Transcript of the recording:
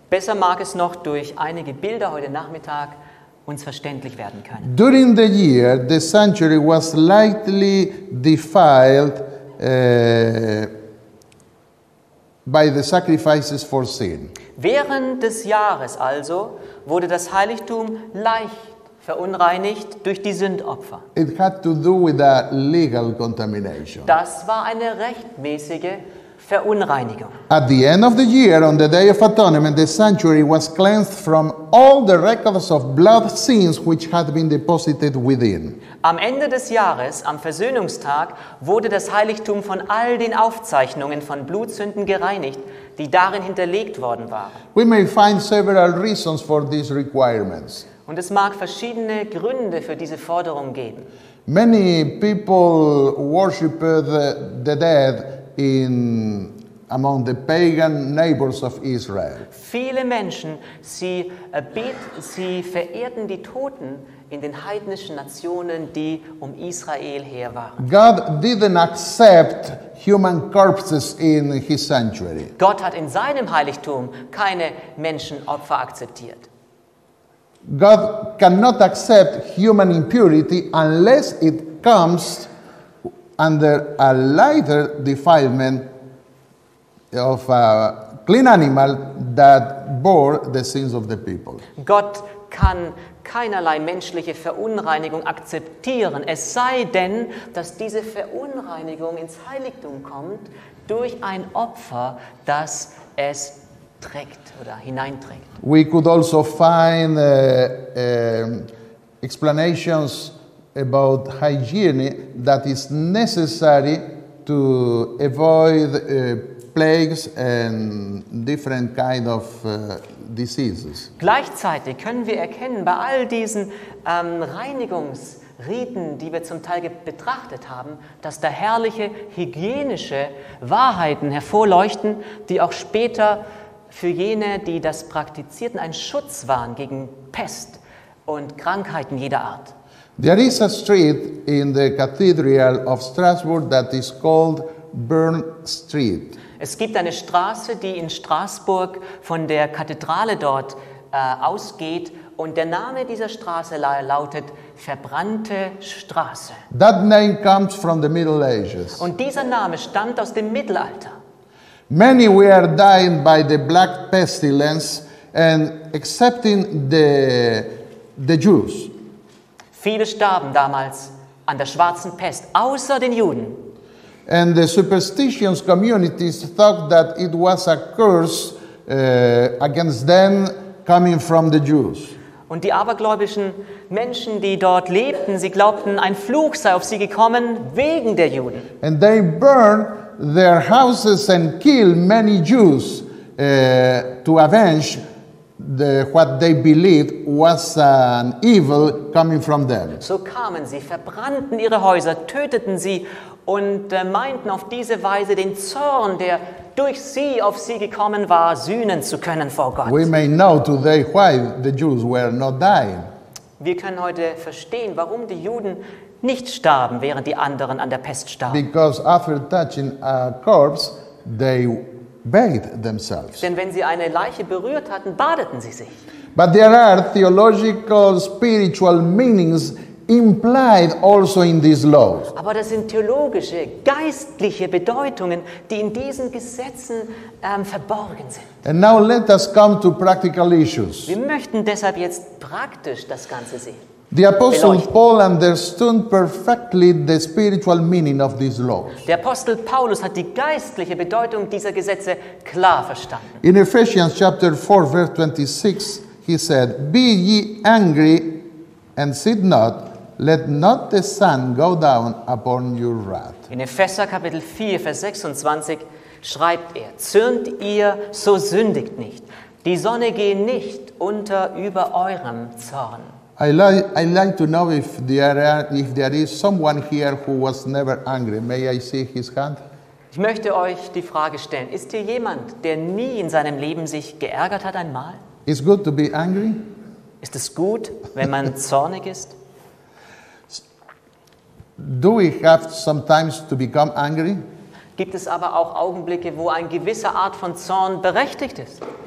Besser mag es noch durch einige Bilder heute Nachmittag uns verständlich werden können. During the year, the sanctuary was lightly defiled by the sacrifices for sin. Während des Jahres also wurde das Heiligtum leicht verunreinigt durch die Sündopfer. It had to do with a legal contamination. Das war eine rechtmäßige Verunreinigung. At the end of the year, on the Day of Atonement, the sanctuary was cleansed from all the records of blood sins which had been deposited within. Am Ende des Jahres, am Versöhnungstag, wurde das Heiligtum von all den Aufzeichnungen von Blutsünden gereinigt, die darin hinterlegt worden waren. We may find several reasons for these requirements. Und es mag verschiedene Gründe für diese Forderung geben. Many people worshiped the dead among the pagan neighbors of Israel. Viele Menschen, sie verehrten die Toten in den heidnischen Nationen, die um Israel her waren. God didn't accept human corpses in his sanctuary. Gott hat in seinem Heiligtum keine Menschenopfer akzeptiert. God cannot accept human impurity unless it comes under a lighter defilement of a clean animal that bore the sins of the people. Gott kann keinerlei menschliche Verunreinigung akzeptieren, es sei denn, dass diese Verunreinigung ins Heiligtum kommt durch ein Opfer, das es trägt oder hineinträgt. We could also find explanations about hygiene that is necessary to avoid plagues and different kind of diseases. Gleichzeitig können wir erkennen, bei all diesen Reinigungsriten, die wir zum Teil betrachtet haben, dass da herrliche hygienische Wahrheiten hervorleuchten, die auch später für jene, die das praktizierten, ein Schutz waren gegen Pest und Krankheiten jeder Art. There is a street in the Cathedral of Strasbourg that is called Burn Street. Es gibt eine Straße, die in Straßburg von der Kathedrale dort ausgeht, und der Name dieser Straße lautet Verbrannte Straße. That name comes from the Middle Ages. Und dieser Name stammt aus dem Mittelalter. Many were dying by the black pestilence, and excepting the Jews. Viele starben damals an der schwarzen Pest, außer den Juden. And the superstitious communities thought that it was a curse against them coming from the Jews. Und die abergläubischen Menschen, die dort lebten, sie glaubten, ein Fluch sei auf sie gekommen wegen der Juden. And they burned their houses and killed many Jews to avenge what they believed was an evil coming from them. So kamen sie, verbrannten ihre Häuser, töteten sie und meinten auf diese Weise den Zorn, der durch sie auf sie gekommen war, sühnen zu können vor Gott. We may know today why the Jews were not dying. Wir können heute verstehen, warum die Juden nicht starben, während die anderen an der Pest starben. Because after touching a corpse, they bathed themselves. Denn wenn sie eine Leiche berührt hatten, badeten sie sich. But there are theological, spiritual meanings implied also in these laws. Aber das sind theologische, geistliche Bedeutungen, die in diesen Gesetzen verborgen sind. And now let us come to practical issues. Wir möchten deshalb jetzt praktisch das Ganze sehen. The Apostle Paul understood perfectly the spiritual meaning of these laws. Der Apostel Paulus hat die geistliche Bedeutung dieser Gesetze klar verstanden. In Ephesians chapter 4 verse 26 he said, "Be ye angry and sin not, let not the sun go down upon your wrath." In Epheser Kapitel 4 Vers 26 schreibt er: Zürnt ihr, so sündigt nicht. Die Sonne gehe nicht unter über eurem Zorn. I like to know if there is someone here who was never angry. May I see his hand? Ich möchte euch die Frage stellen: Ist hier jemand, der nie in seinem Leben sich geärgert hat einmal? It's good to be angry. Ist es gut, wenn man zornig ist? Do we have sometimes to become angry? Gibt es aber auch Augenblicke, wo eine gewisse Art von Zorn berechtigt ist?